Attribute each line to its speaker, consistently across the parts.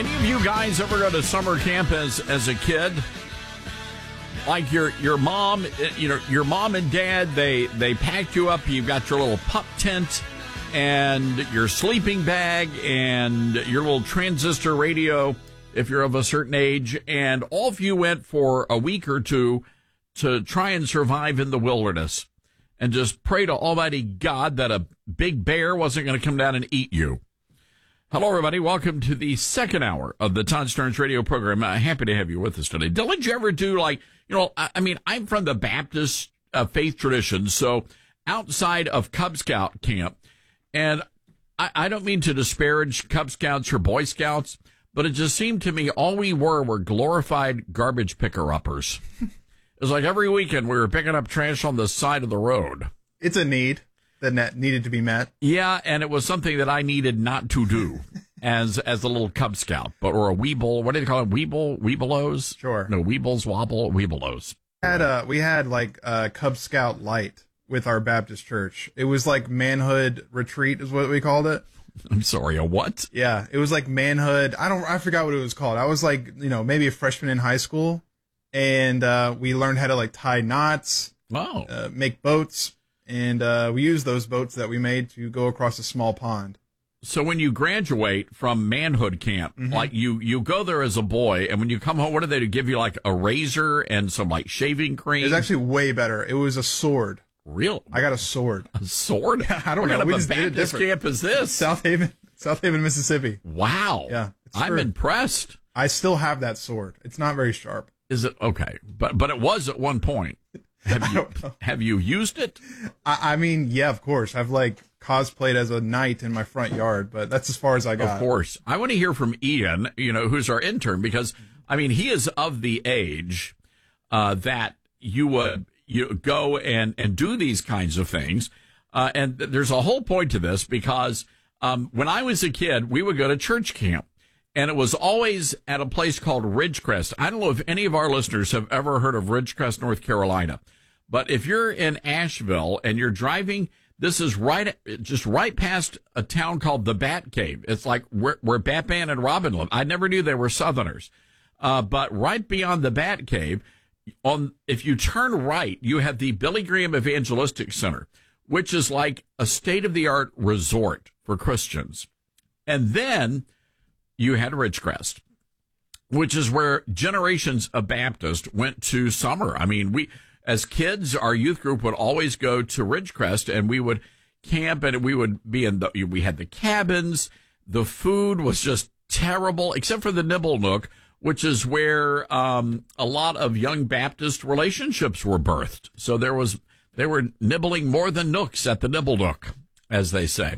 Speaker 1: Any of you guys ever go to summer camp as a kid? Like your mom, your mom and dad, they packed you up. You've got your little pup tent and your sleeping bag and your little transistor radio, if you're of a certain age, and all of you went for a week or two to try and survive in the wilderness and just pray to Almighty God that a big bear wasn't going to come down and eat you. Hello, everybody. Welcome to the second hour of the Todd Starnes radio program. Happy to have you with us today. Did you ever do I'm from the Baptist faith tradition, so outside of Cub Scout camp, and I don't mean to disparage Cub Scouts or Boy Scouts, but it just seemed to me all we were glorified garbage picker-uppers. It was like every weekend we were picking up trash on the side of the road.
Speaker 2: It's a need that needed to be met.
Speaker 1: Yeah, and it was something that I needed not to do as a little Cub Scout, or a Weeble. What do they call it? Weebelos?
Speaker 2: Sure.
Speaker 1: No, Weebles, Weebelos.
Speaker 2: We had like a Cub Scout Light with our Baptist church. It was like manhood retreat is what we called it.
Speaker 1: I'm sorry, a what?
Speaker 2: Yeah, it was like manhood. I forgot what it was called. I was like, maybe a freshman in high school, and we learned how to like tie knots, make boats, and we used those boats that we made to go across a small pond.
Speaker 1: So when you graduate from manhood camp, like you go there as a boy, and when you come home, what do they do? Give you like a razor and some like shaving cream?
Speaker 2: It was actually way better. It was a sword.
Speaker 1: Real?
Speaker 2: I got a sword.
Speaker 1: A sword?
Speaker 2: Yeah, I don't know.
Speaker 1: What kind of a Baptist camp is this?
Speaker 2: South Haven, Mississippi.
Speaker 1: Wow.
Speaker 2: Yeah.
Speaker 1: I'm impressed.
Speaker 2: I still have that sword. It's not very sharp.
Speaker 1: Is it? Okay. But it was at one point. Have you used it?
Speaker 2: I mean, yeah, of course. I've like cosplayed as a knight in my front yard, but that's as far as I got.
Speaker 1: Of course. I want to hear from Ian, who's our intern, because, he is of the age that you would go and do these kinds of things. And there's a whole point to this because when I was a kid, we would go to church camp. And it was always at a place called Ridgecrest. I don't know if any of our listeners have ever heard of Ridgecrest, North Carolina. But if you're in Asheville and you're driving, this is just right past a town called the Bat Cave. It's like where Batman and Robin live. I never knew they were Southerners. But right beyond the Bat Cave, if you turn right, you have the Billy Graham Evangelistic Center, which is like a state-of-the-art resort for Christians. And then you had Ridgecrest, which is where generations of Baptists went to summer. I mean, as kids, our youth group would always go to Ridgecrest, and we would camp, and we would be we had the cabins. The food was just terrible, except for the Nibble Nook, which is where a lot of young Baptist relationships were birthed. So they were nibbling more than nooks at the Nibble Nook, as they say.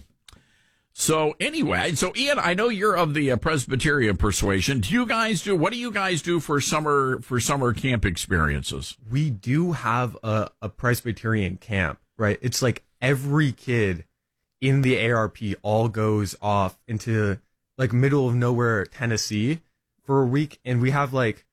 Speaker 1: So anyway, Ian, I know you're of the Presbyterian persuasion. What do you guys do for summer camp experiences?
Speaker 3: We do have a Presbyterian camp, right? It's like every kid in the ARP all goes off into like middle of nowhere, Tennessee for a week. And we have like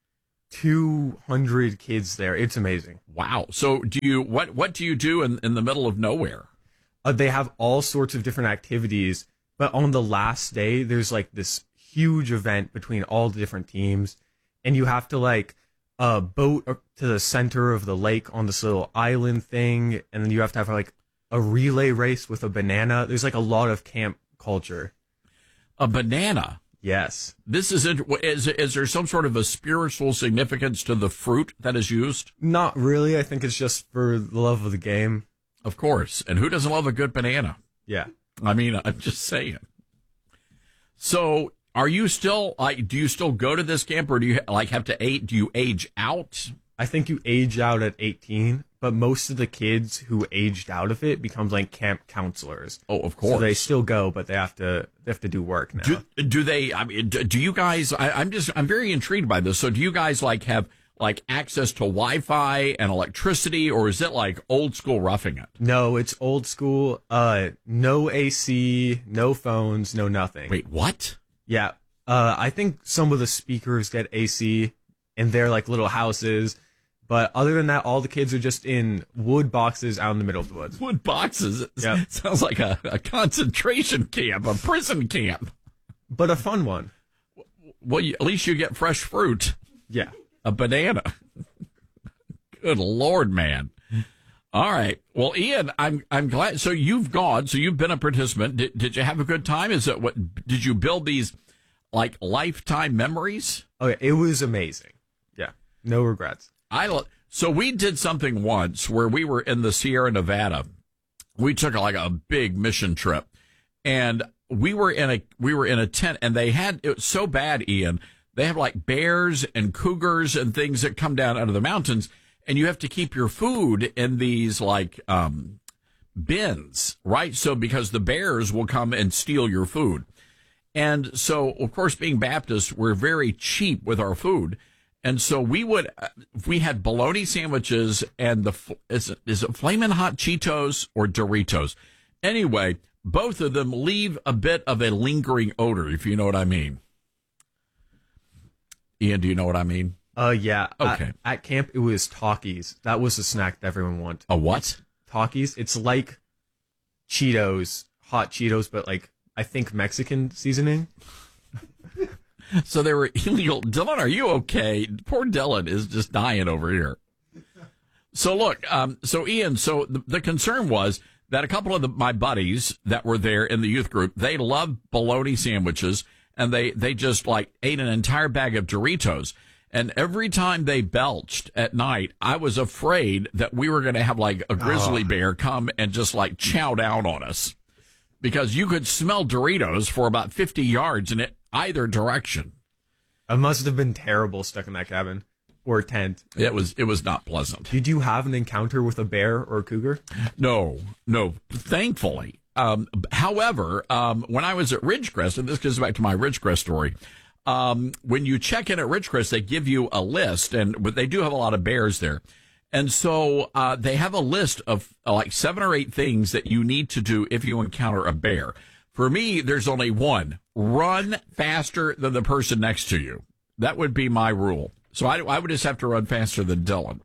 Speaker 3: 200 kids there. It's amazing.
Speaker 1: Wow. So what do you do in the middle of nowhere?
Speaker 3: They have all sorts of different activities, but on the last day, there's like this huge event between all the different teams, and you have to like boat to the center of the lake on this little island thing, and then you have to have like a relay race with a banana. There's like a lot of camp culture.
Speaker 1: A banana?
Speaker 3: Yes.
Speaker 1: This is there some sort of a spiritual significance to the fruit that is used?
Speaker 3: Not really. I think it's just for the love of the game.
Speaker 1: Of course. And who doesn't love a good banana?
Speaker 3: Yeah.
Speaker 1: I mean, I'm just saying. So are you still, do you still go to this camp, or do you do you age out?
Speaker 3: I think you age out at 18, but most of the kids who aged out of it becomes like camp counselors.
Speaker 1: Oh, of course.
Speaker 3: So they still go, but they have to do work now.
Speaker 1: Do they, do you guys, I'm very intrigued by this. So do you guys have access to Wi-Fi and electricity, or is it like old school roughing it?
Speaker 3: No, it's old school. No AC, no phones, no nothing.
Speaker 1: Wait, what?
Speaker 3: Yeah. I think some of the speakers get AC in their like little houses, but other than that, all the kids are just in wood boxes out in the middle of the woods.
Speaker 1: Wood boxes?
Speaker 3: Yep.
Speaker 1: Sounds like a concentration camp, a prison camp.
Speaker 3: But a fun one.
Speaker 1: Well, at least you get fresh fruit.
Speaker 3: Yeah.
Speaker 1: A banana. Good Lord, man. All right. Well, Ian, I'm glad. So you've gone. So you've been a participant. Did you have a good time? Did you build these like lifetime memories?
Speaker 3: Oh, yeah, it was amazing. Yeah. No regrets.
Speaker 1: So we did something once where we were in the Sierra Nevada. We took like a big mission trip, and we were in a tent, and it was so bad, Ian. They have like bears and cougars and things that come down out of the mountains, and you have to keep your food in these like bins, right? So because the bears will come and steal your food. And so, of course, being Baptists, we're very cheap with our food. And so we had bologna sandwiches and is it Flamin' Hot Cheetos or Doritos? Anyway, both of them leave a bit of a lingering odor, if you know what I mean. Ian, do you know what I mean?
Speaker 3: Yeah.
Speaker 1: Okay.
Speaker 3: At camp, it was Takis. That was the snack that everyone wanted.
Speaker 1: A what?
Speaker 3: Takis. It's like Cheetos, hot Cheetos, but like, I think Mexican seasoning.
Speaker 1: So they were illegal. Dylan, are you okay? Poor Dylan is just dying over here. So look, so Ian, so the concern was that a couple of my buddies that were there in the youth group, they love bologna sandwiches, and they just like ate an entire bag of Doritos. And every time they belched at night, I was afraid that we were going to have like a grizzly bear come and just like chow down on us, because you could smell Doritos for about 50 yards in either direction.
Speaker 3: It must have been terrible stuck in that cabin or tent.
Speaker 1: It was not pleasant.
Speaker 3: Did you have an encounter with a bear or a cougar?
Speaker 1: No, thankfully. However, when I was at Ridgecrest, and this goes back to my Ridgecrest story, when you check in at Ridgecrest, they give you a list, but they do have a lot of bears there. And so they have a list of like 7 or 8 things that you need to do if you encounter a bear. For me, there's only one. Run faster than the person next to you. That would be my rule. So I would just have to run faster than Dylan.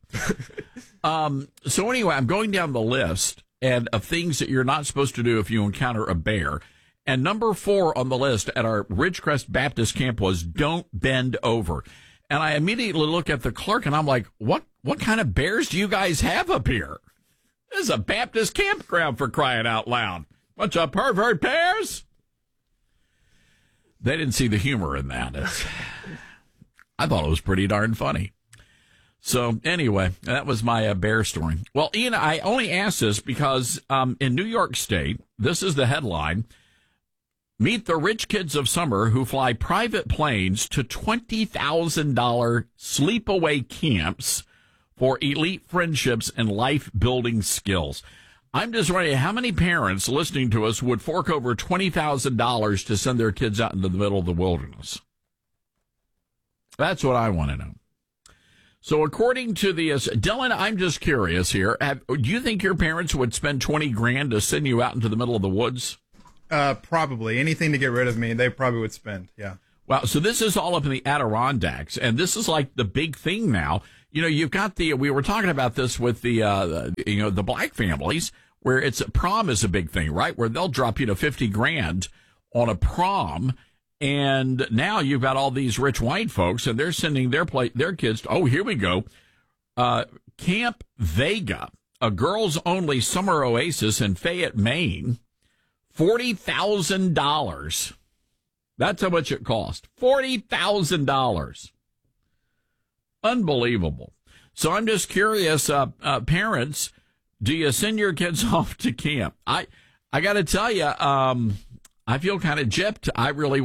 Speaker 1: So anyway, I'm going down the list of things that you're not supposed to do if you encounter a bear. And number 4 on the list at our Ridgecrest Baptist camp was don't bend over. And I immediately look at the clerk and I'm like, what kind of bears do you guys have up here? This is a Baptist campground, for crying out loud. Bunch of pervert bears. They didn't see the humor in that. I thought it was pretty darn funny. So anyway, that was my bear story. Well, Ian, I only asked this because in New York State, this is the headline: meet the rich kids of summer who fly private planes to $20,000 sleepaway camps for elite friendships and life-building skills. I'm just wondering how many parents listening to us would fork over $20,000 to send their kids out into the middle of the wilderness. That's what I want to know. So according to the Dylan, I'm just curious here. Do you think your parents would spend $20,000 to send you out into the middle of the woods?
Speaker 2: Probably. Anything to get rid of me, they probably would spend. Yeah.
Speaker 1: Wow. So this is all up in the Adirondacks, and this is like the big thing now. You know, you've got we were talking about this with the black families, where prom is a big thing, right? Where they'll drop you to $50,000 on a prom. And now you've got all these rich white folks, and they're sending their kids to, here we go, Camp Vega, a girls-only summer oasis in Fayette, Maine, $40,000. That's how much it cost, $40,000. Unbelievable. So I'm just curious, parents, do you send your kids off to camp? I got to tell you, I feel kind of gypped. I really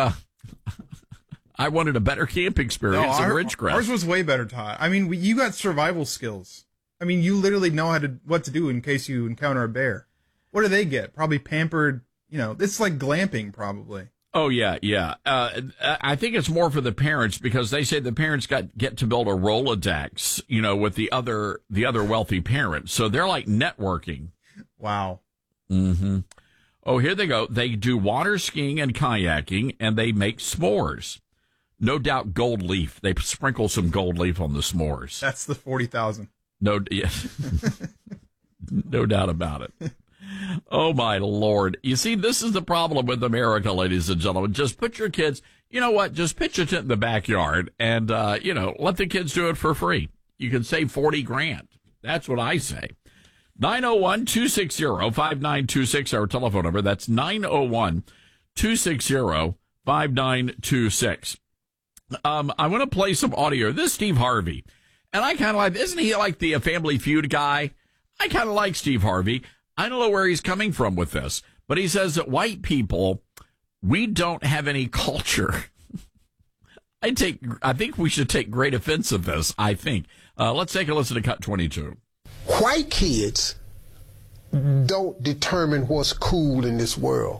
Speaker 1: I wanted a better camp experience in Ridgecrest.
Speaker 2: Ours was way better, Todd. I mean, you got survival skills. I mean, you literally know what to do in case you encounter a bear. What do they get? Probably pampered, it's like glamping probably.
Speaker 1: Oh, yeah. I think it's more for the parents because they say the parents get to build a Rolodex, with the other wealthy parents. So they're like networking.
Speaker 2: Wow.
Speaker 1: Mm-hmm. Oh, here they go. They do water skiing and kayaking, and they make s'mores. No doubt gold leaf. They sprinkle some gold leaf on the s'mores.
Speaker 2: That's the $40,000.
Speaker 1: No doubt about it. Oh, my Lord. You see, this is the problem with America, ladies and gentlemen. Just put your kids, you know what, just pitch it in the backyard and, let the kids do it for free. You can save $40,000. That's what I say. 901-260-5926, our telephone number. That's 901-260-5926. I want to play some audio. This is Steve Harvey. And I kind of like, isn't he like the Family Feud guy? I kind of like Steve Harvey. I don't know where he's coming from with this, but he says that white people, we don't have any culture. I think we should take great offense of this, I think. Let's take a listen to Cut 22.
Speaker 4: White kids don't determine what's cool in this world.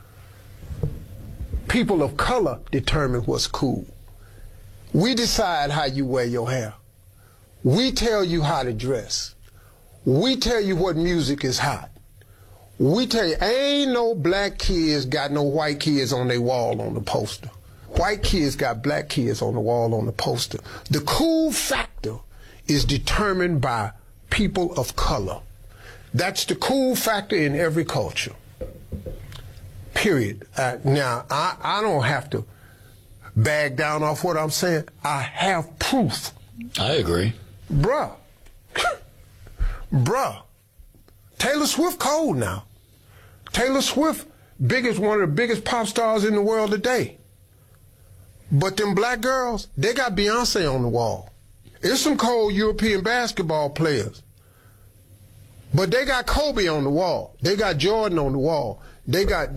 Speaker 4: People of color determine what's cool. We decide how you wear your hair. We tell you how to dress. We tell you what music is hot. We tell you, ain't no black kids got no white kids on their wall on the poster. White kids got black kids on the wall on the poster. The cool factor is determined by people of color. That's the cool factor in every culture. Period. Now, I don't have to bag down off what I'm saying. I have proof.
Speaker 5: I agree.
Speaker 4: Bruh. Taylor Swift cold now. Taylor Swift, one of the biggest pop stars in the world today. But them black girls, they got Beyonce on the wall. There's some cold European basketball players. But they got Kobe on the wall. They got Jordan on the wall. They got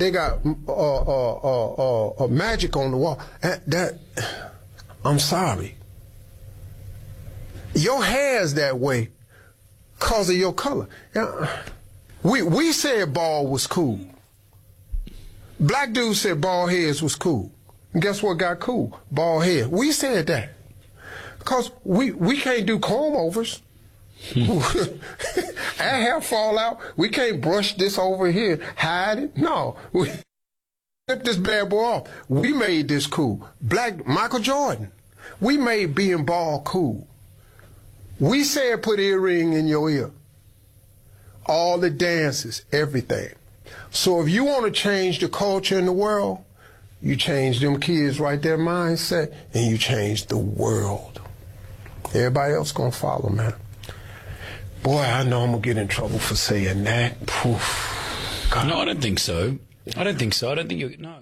Speaker 4: Magic on the wall. I'm sorry. Your hair's that way because of your color. We said bald was cool. Black dudes said bald heads was cool. And guess what got cool? Bald head. We said that. Because we can't do comb overs. Our hair fall out. We can't brush this over here, hide it. No. We flip this bad boy off. We made this cool. Michael Jordan. We made being bald cool. We said put earring in your ear. All the dances, everything. So if you want to change the culture in the world, you change them kids right their mindset, and you change the world. Everybody else gonna follow, man. Boy, I know I'm gonna get in trouble for saying that. Poof.
Speaker 5: No, I don't think so. I don't think so. I don't think you. No.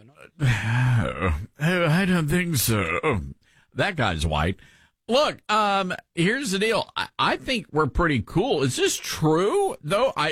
Speaker 1: I don't think so. That guy's white. Look, here's the deal. I think we're pretty cool. Is this true, though? I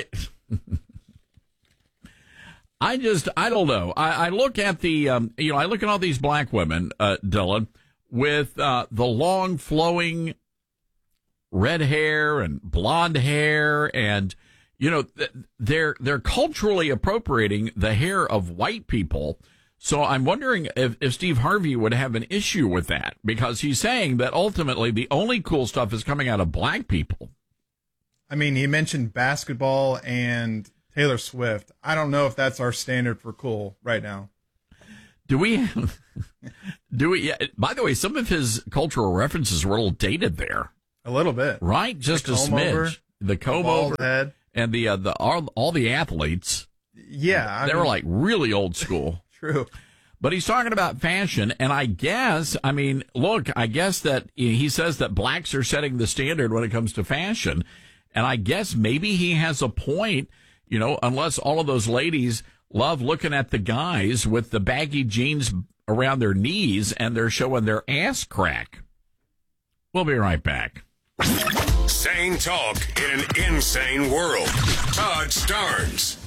Speaker 1: don't know. I look at the, I look at all these black women, Dylan, with the long flowing red hair and blonde hair, and they're culturally appropriating the hair of white people. So I'm wondering if Steve Harvey would have an issue with that, because he's saying that ultimately the only cool stuff is coming out of black people.
Speaker 2: I mean, he mentioned basketball and Taylor Swift. I don't know if that's our standard for cool right now.
Speaker 1: Do we? Yeah. By the way, some of his cultural references were a little dated there.
Speaker 2: A little bit,
Speaker 1: right? Just a smidge. The comb over
Speaker 2: head,
Speaker 1: and all the athletes.
Speaker 2: Yeah,
Speaker 1: they were like really old school.
Speaker 2: True.
Speaker 1: But he's talking about fashion, and I guess that he says that blacks are setting the standard when it comes to fashion, and I guess maybe he has a point. Unless all of those ladies love looking at the guys with the baggy jeans around their knees and they're showing their ass crack. We'll be right back.
Speaker 6: Sane talk in an insane world. Todd Starnes.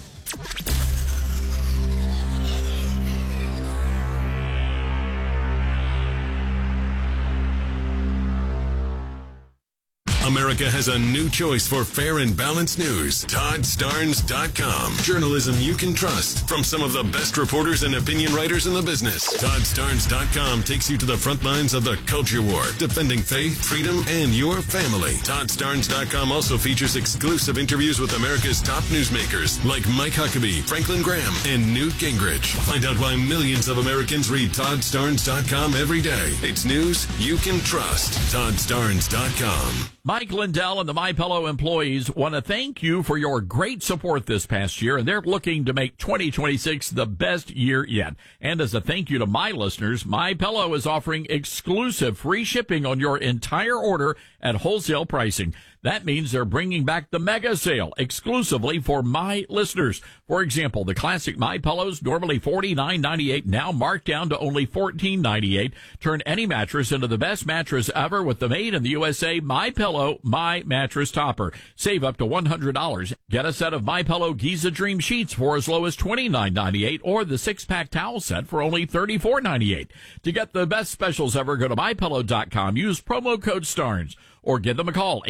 Speaker 6: America has a new choice for fair and balanced news. ToddStarnes.com. Journalism you can trust from some of the best reporters and opinion writers in the business. ToddStarnes.com takes you to the front lines of the culture war, defending faith, freedom, and your family. ToddStarnes.com also features exclusive interviews with America's top newsmakers like Mike Huckabee, Franklin Graham, and Newt Gingrich. Find out why millions of Americans read ToddStarnes.com every day. It's news you can trust. ToddStarnes.com.
Speaker 1: By Mike Lindell and the MyPillow employees want to thank you for your great support this past year, and they're looking to make 2026 the best year yet. And as a thank you to my listeners, MyPillow is offering exclusive free shipping on your entire order at wholesale pricing. That means they're bringing back the mega sale exclusively for my listeners. For example, the classic MyPillows, normally $49.98, now marked down to only $14.98. Turn any mattress into the best mattress ever with the made in the USA MyPillow My Mattress Topper. Save up to $100. Get a set of MyPillow Giza Dream Sheets for as low as $29.98 or the 6-pack towel set for only $34.98. To get the best specials ever, go to MyPillow.com. Use promo code STARNS. Or give them a call,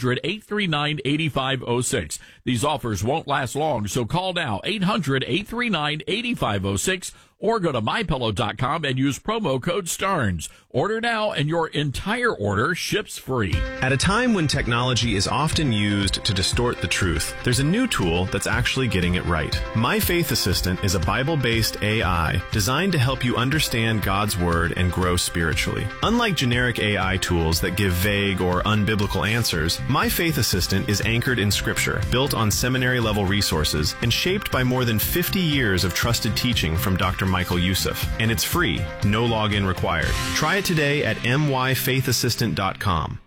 Speaker 1: 800-839-8506. These offers won't last long, so call now, 800-839-8506, or go to MyPillow.com and use promo code STARNS. Order now, and your entire order ships free.
Speaker 7: At a time when technology is often used to distort the truth, there's a new tool that's actually getting it right. My Faith Assistant is a Bible-based AI designed to help you understand God's Word and grow spiritually. Unlike generic AI tools that give vague or unbiblical answers, My Faith Assistant is anchored in Scripture, built on seminary-level resources, and shaped by more than 50 years of trusted teaching from Dr. Michael Youssef. And it's free, no login required. Try it today at myfaithassistant.com.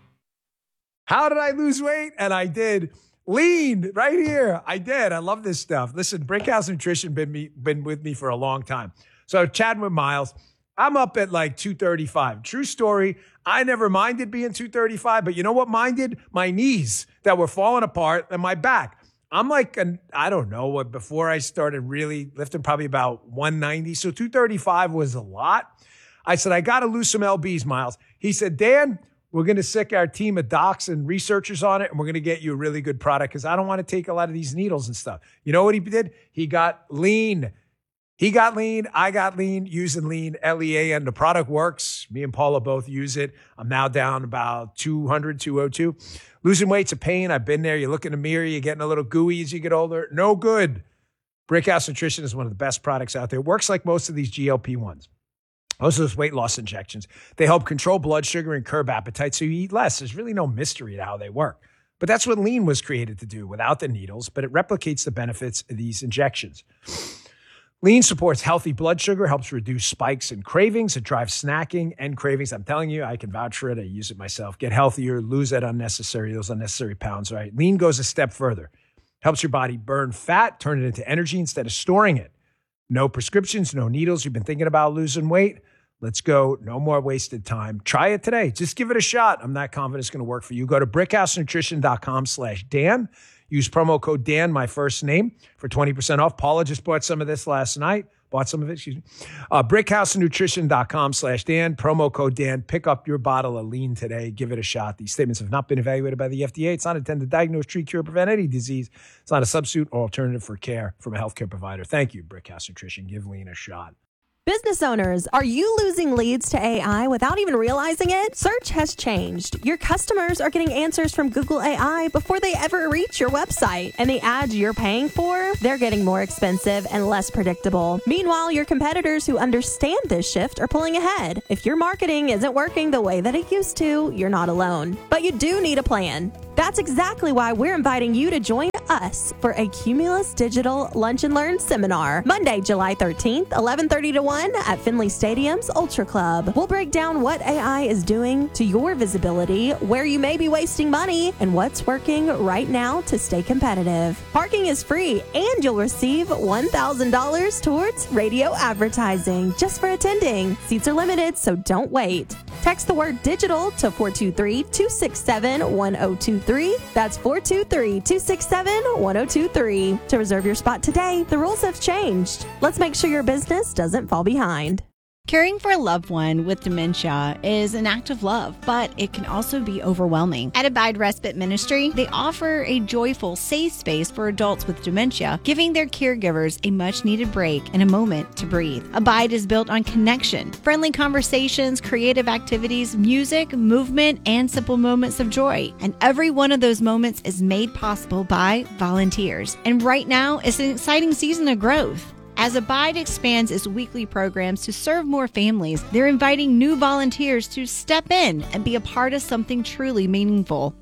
Speaker 8: How did I lose weight? And I did. Lean right here. I did. I love this stuff. Listen, Brickhouse Nutrition been with me for a long time. So chatting with Miles, I'm up at like 235. True story. I never minded being 235, but you know what minded? My knees that were falling apart and my back. I'm like, I don't know what, before I started really lifting, probably about 190. So 235 was a lot. I said, I got to lose some LBs, Miles. He said, Dan, we're going to sick our team of docs and researchers on it, and we're going to get you a really good product because I don't want to take a lot of these needles and stuff. You know what he did? He got lean. He got lean. I got lean using lean, LEAN. The product works. Me and Paula both use it. I'm now down about 200, 202. Losing weight's a pain. I've been there. You look in the mirror, you're getting a little gooey as you get older. No good. Brickhouse Nutrition is one of the best products out there. It works like most of these GLP-1s. Most of those weight loss injections. They help control blood sugar and curb appetite so you eat less. There's really no mystery to how they work. But that's what lean was created to do without the needles, but it replicates the benefits of these injections. Lean supports healthy blood sugar, helps reduce spikes and cravings. It drives snacking and cravings. I'm telling you, I can vouch for it. I use it myself. Get healthier, lose those unnecessary pounds, right? Lean goes a step further. Helps your body burn fat, turn it into energy instead of storing it. No prescriptions, no needles. You've been thinking about losing weight? Let's go. No more wasted time. Try it today. Just give it a shot. I'm not confident it's going to work for you. Go to brickhousenutrition.com/Dan. Use promo code Dan, my first name, for 20% off. Paula just bought some of this last night. brickhousenutrition.com/Dan. Promo code Dan. Pick up your bottle of lean today. Give it a shot. These statements have not been evaluated by the FDA. It's not intended to diagnose, treat, cure, prevent any disease. It's not a substitute or alternative for care from a healthcare provider. Thank you, Brickhouse Nutrition. Give lean a shot.
Speaker 9: Business owners, are you losing leads to AI without even realizing it? Search has changed. Your customers are getting answers from Google AI before they ever reach your website. And the ads you're paying for, they're getting more expensive and less predictable. Meanwhile, your competitors who understand this shift are pulling ahead. If your marketing isn't working the way that it used to, you're not alone. But you do need a plan. That's exactly why we're inviting you to join us for a Cumulus Digital Lunch and Learn seminar, Monday, July 13th, 11:30 to 1 at Finley Stadium's Ultra Club. We'll break down what AI is doing to your visibility, where you may be wasting money, and what's working right now to stay competitive. Parking is free, and you'll receive $1,000 towards radio advertising just for attending. Seats are limited, so don't wait. Text the word digital to 423-267-1023. That's 423-267-1023. To reserve your spot today, the rules have changed. Let's make sure your business doesn't fall behind.
Speaker 10: Caring for a loved one with dementia is an act of love, but it can also be overwhelming. At Abide Respite Ministry, they offer a joyful, safe space for adults with dementia, giving their caregivers a much-needed break and a moment to breathe. Abide is built on connection, friendly conversations, creative activities, music, movement, and simple moments of joy. And every one of those moments is made possible by volunteers. And right now is an exciting season of growth. As Abide expands its weekly programs to serve more families, they're inviting new volunteers to step in and be a part of something truly meaningful.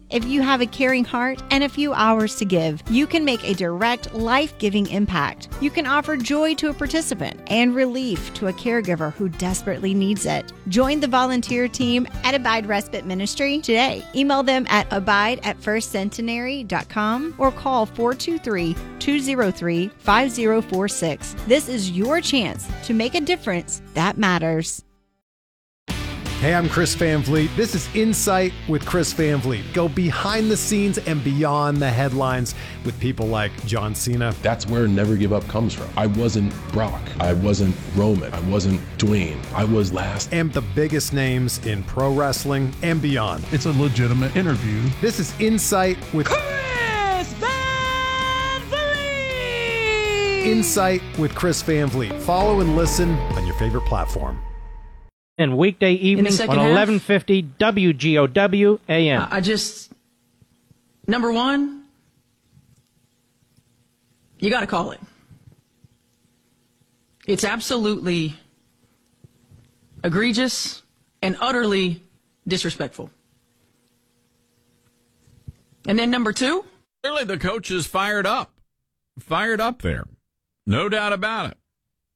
Speaker 10: If you have a caring heart and a few hours to give, you can make a direct, life-giving impact. You can offer joy to a participant and relief to a caregiver who desperately needs it. Join the volunteer team at Abide Respite Ministry today. Email them at abide@firstcentenary.com or call 423-203-5046. This is your chance to make a difference that matters.
Speaker 11: Hey, I'm Chris Van Vliet. This is Insight with Chris Van Vliet. Go behind the scenes and beyond the headlines with people like John Cena.
Speaker 12: That's where Never Give Up comes from. I wasn't Brock. I wasn't Roman. I wasn't Dwayne. I was last.
Speaker 11: And the biggest names in pro wrestling and beyond.
Speaker 13: It's a legitimate interview.
Speaker 11: This is Insight with
Speaker 14: Chris Van Vliet.
Speaker 11: Insight with Chris Van Vliet. Follow and listen on your favorite platform.
Speaker 15: And weekday evenings on 1150 WGOW AM.
Speaker 14: Number one, you got to call it. It's absolutely egregious and utterly disrespectful. And then number two,
Speaker 1: clearly the coach is fired up there. No doubt about it.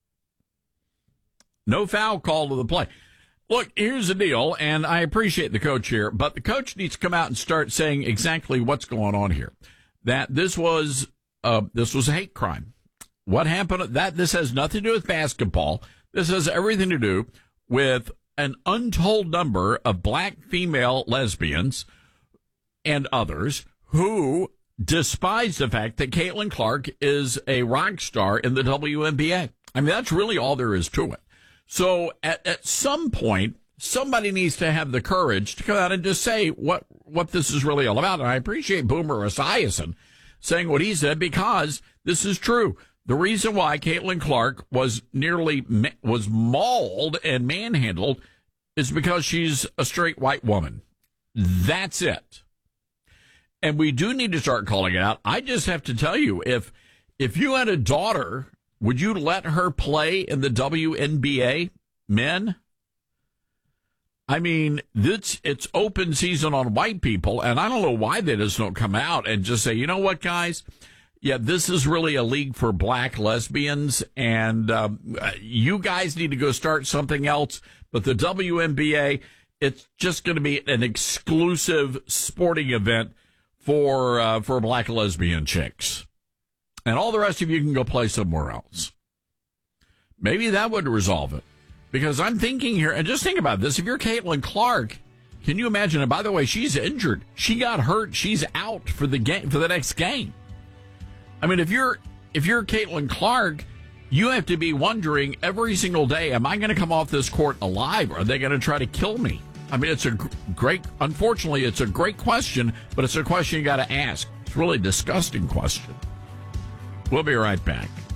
Speaker 1: No foul call to the play. Look, here's the deal, and I appreciate the coach here, but the coach needs to come out and start saying exactly what's going on here. That this was a hate crime. What happened? This has nothing to do with basketball. This has everything to do with an untold number of black female lesbians and others who despise the fact that Caitlin Clark is a rock star in the WNBA. I mean, that's really all there is to it. So at some point, somebody needs to have the courage to come out and just say what this is really all about. And I appreciate Boomer Esiason saying what he said, because this is true. The reason why Caitlin Clark was mauled and manhandled is because she's a straight white woman. That's it. And we do need to start calling it out. I just have to tell you, if you had a daughter, would you let her play in the WNBA, men? I mean, it's open season on white people, and I don't know why they just don't come out and just say, you know what, guys? Yeah, this is really a league for black lesbians, and you guys need to go start something else. But the WNBA, it's just going to be an exclusive sporting event for black lesbian chicks. And all the rest of you can go play somewhere else. Maybe that would resolve it. Because I'm thinking here, and just think about this. If you're Caitlin Clark, can you imagine? And by the way, she's injured. She got hurt. She's out for the game, for the next game. I mean, if you're Caitlin Clark, you have to be wondering every single day, am I going to come off this court alive? Or are they going to try to kill me? I mean, unfortunately, it's a great question, but it's a question you got to ask. It's a really disgusting question. We'll be right back.